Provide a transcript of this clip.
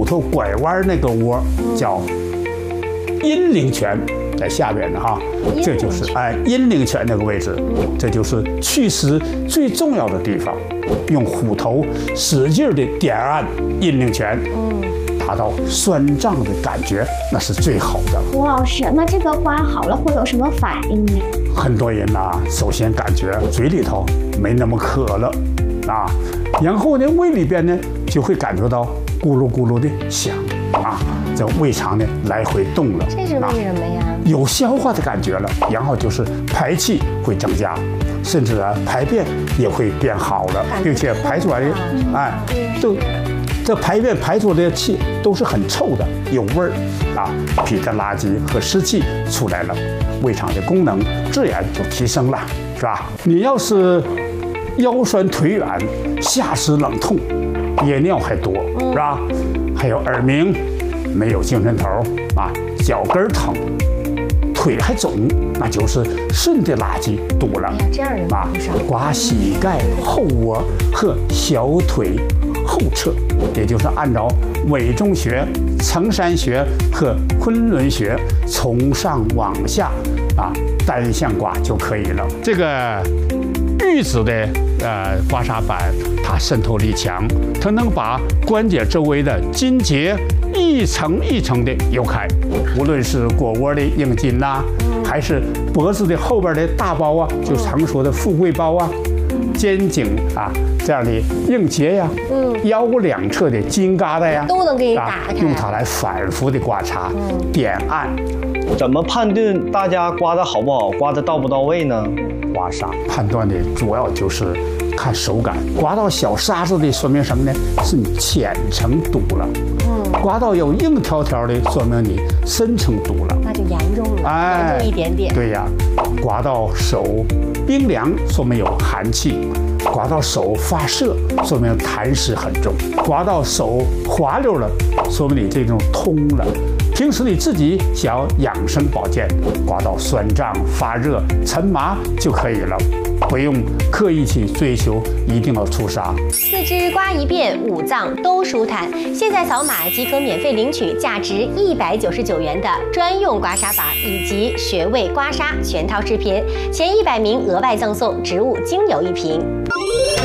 头拐弯那个窝叫阴陵泉，在下边的哈，这就是阴陵泉那个位置，这就是祛湿最重要的地方。用虎头使劲的点按阴陵泉，达到酸胀的感觉，那是最好的。 胡老师，那这个刮好了会有什么反应呢？ 很多人呐，首先感觉嘴里头没那么渴了啊，然后呢，胃里边呢就会感觉到咕噜咕噜的响啊，这胃肠呢来回动了。 这是为什么呀？ 有消化的感觉了，然后就是排气会增加，甚至排便也会变好了，并且排出来的这排便排出来的气都是很臭的，有味儿啊，皮的垃圾和湿气出来了，胃肠的功能自然就提升了，是吧？你要是腰酸腿软、下肢冷痛、憋尿还多，是吧？还有耳鸣、没有精神头啊，脚跟疼、腿还肿，那就是肾的垃圾多了。 这样人啊， 刮膝盖后窝和小腿后侧，也就是按照委中穴、承山穴和昆仑穴从上往下单向刮就可以了。这个玉子的刮痧板，它渗透力强，它能把关节周围的筋结一层一层的揉开，无论是腘窝的硬筋呐，还是脖子的后边的大包啊，就常说的富贵包啊，肩颈这样的硬结呀，腰两侧的筋疙瘩呀， 都能给你打开， 用它来反复的刮痧、点按。 怎么判断大家刮的好不好，刮的到不到位呢？ 刮痧判断的主要就是看手感，刮到小沙子的说明什么呢？是你浅层堵了。刮到有硬条条的，说明你深层堵了， 那就严重了，严重一点点。 对呀，刮到手冰凉，说明有寒气；刮到手发涩，说明痰湿很重；刮到手滑溜了，说明你这种通了。平时你自己想要养生保健，刮到酸胀、发热、沉麻就可以了，不用刻意去追求一定要出痧。 四肢刮一遍，五脏都舒坦。现在扫码即可免费领取价值199元的专用刮痧板以及穴位刮痧全套视频，前100名额外赠送植物精油1瓶。